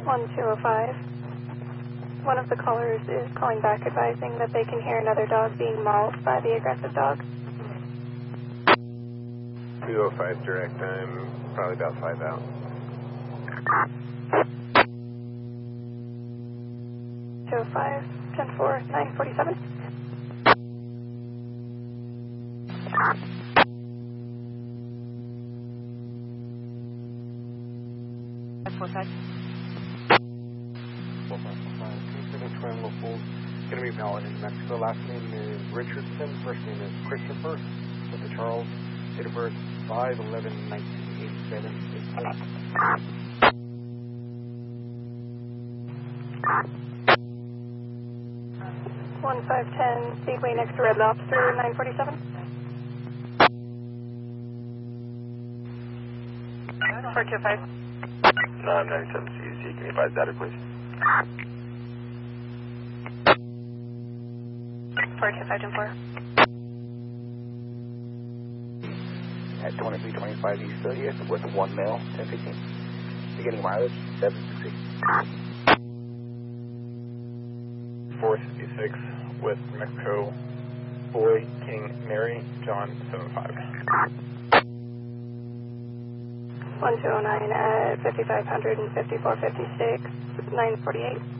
1205. One of the callers is calling back advising that they can hear another dog being mauled by the aggressive dog. 205 direct time, probably about 5 out. Two 5, 10-4, 947. Four five. 4545. 27 Triangle Falls. Going to be valid in Mexico. Last name is Richardson. First name is Christopher. With the Charles. Date of birth 5/11/1987. 1510, Speedway next to Red Lobster, 947. 425. 997 CUC, can you advise data, please? 425 and 4. At 2325 East 30th with 1 male, 1015. Beginning mileage, 760. 466 with Mexico, Boy, King, Mary, John, 75. 1209 at 5500 and 5456, 948.